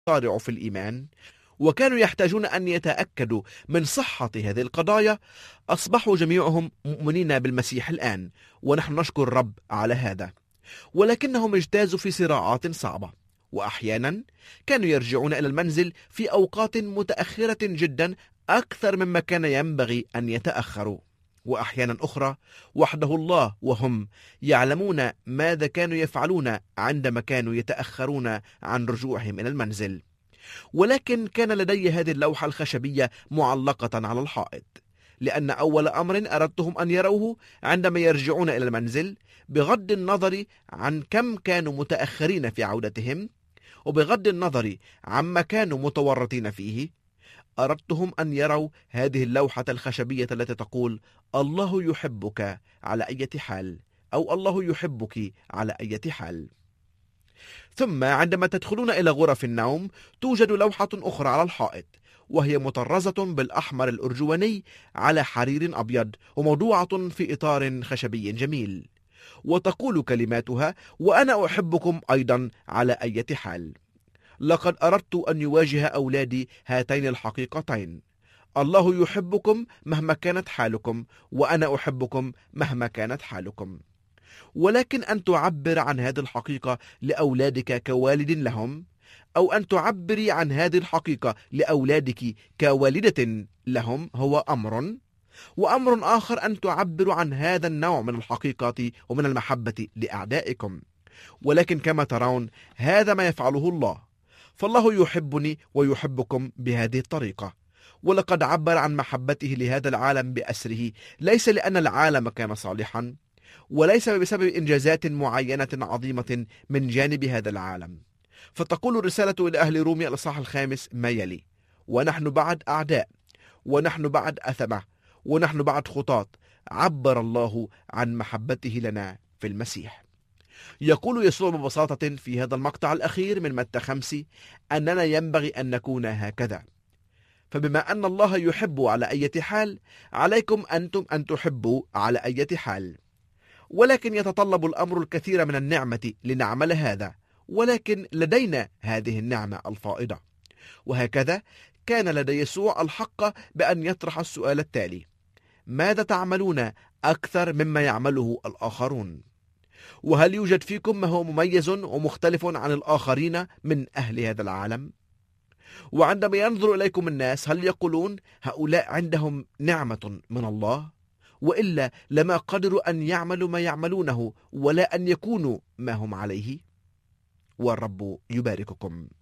يصارعوا في الإيمان وكانوا يحتاجون أن يتأكدوا من صحة هذه القضايا، أصبحوا جميعهم مؤمنين بالمسيح الآن، ونحن نشكر الرب على هذا. ولكنهم اجتازوا في صراعات صعبة، وأحيانا كانوا يرجعون إلى المنزل في أوقات متأخرة جدا أكثر مما كان ينبغي أن يتأخروا، وأحيانا أخرى وحده الله وهم يعلمون ماذا كانوا يفعلون عندما كانوا يتأخرون عن رجوعهم إلى المنزل. ولكن كان لدي هذه اللوحة الخشبية معلقة على الحائط، لأن أول أمر أردتهم أن يروه عندما يرجعون إلى المنزل، بغض النظر عن كم كانوا متأخرين في عودتهم وبغض النظر عما كانوا متورطين فيه، أردتهم أن يروا هذه اللوحة الخشبية التي تقول: الله يحبك على أي حال، أو الله يحبك على أي حال. ثم عندما تدخلون إلى غرف النوم توجد لوحة أخرى على الحائط، وهي مطرزة بالأحمر الأرجواني على حرير أبيض، وموضوعة في إطار خشبي جميل، وتقول كلماتها: وأنا أحبكم أيضا على أي حال. لقد أردت أن يواجه أولادي هاتين الحقيقتين: الله يحبكم مهما كانت حالكم، وأنا أحبكم مهما كانت حالكم. ولكن أن تعبر عن هذه الحقيقة لأولادك كوالد لهم، أو أن تعبري عن هذه الحقيقة لأولادك كوالدة لهم، هو أمر، وأمر آخر أن تعبروا عن هذا النوع من الحقيقة ومن المحبة لأعدائكم. ولكن كما ترون هذا ما يفعله الله، فالله يحبني ويحبكم بهذه الطريقة، ولقد عبر عن محبته لهذا العالم بأسره، ليس لأن العالم كان صالحا، وليس بسبب إنجازات معينة عظيمة من جانب هذا العالم. فتقول الرسالة إلى أهل روميا الإصحاح 5 ما يلي: ونحن بعد أعداء، ونحن بعد أثمة، ونحن بعد خطاة، عبر الله عن محبته لنا في المسيح. يقول يسوع ببساطة في هذا المقطع الأخير من متى 5 أننا ينبغي أن نكون هكذا. فبما أن الله يحب على أي حال، عليكم أنتم أن تحبوا على أي حال. ولكن يتطلب الأمر الكثير من النعمة لنعمل هذا، ولكن لدينا هذه النعمة الفائضة. وهكذا كان لدي يسوع الحق بأن يطرح السؤال التالي: ماذا تعملون أكثر مما يعمله الآخرون؟ وهل يوجد فيكم ما هو مميز ومختلف عن الآخرين من أهل هذا العالم؟ وعندما ينظر إليكم الناس هل يقولون هؤلاء عندهم نعمة من الله؟ وإلا لما قدروا أن يعملوا ما يعملونه ولا أن يكونوا ما هم عليه. والرب يبارككم.